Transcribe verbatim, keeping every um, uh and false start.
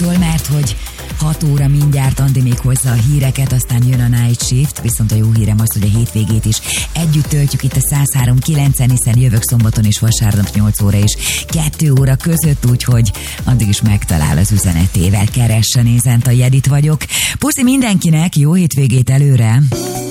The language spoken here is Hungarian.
Jeditől, mert hogy hat óra mindjárt Andi még hozza a híreket, aztán jön a Night Shift, viszont a jó hírem az, hogy a hétvégét is együtt töltjük itt a száz három kilencen, hiszen jövök szombaton és vasárnap nyolc óra és kettő óra között, úgyhogy addig is megtalál az üzenetével. Keresse, nézent, a Jedit vagyok. Puszi mindenkinek, jó hétvégét előre!